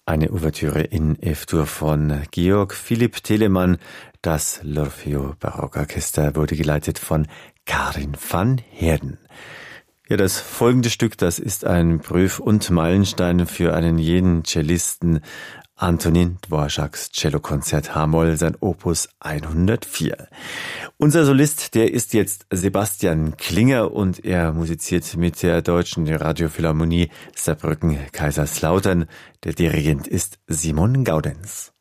Eine Ouvertüre in F-Dur von Georg Philipp Telemann. Das L'Orfeo Barockorchester wurde geleitet von Karin van Heerden. Ja, das folgende Stück, das ist ein Prüf- und Meilenstein für einen jeden Cellisten. Antonín Dvořáks Cellokonzert H-Moll, sein Opus 104. Unser Solist, der ist jetzt Sebastian Klinger und er musiziert mit der Deutschen Radiophilharmonie Saarbrücken-Kaiserslautern. Der Dirigent ist Simon Gaudenz.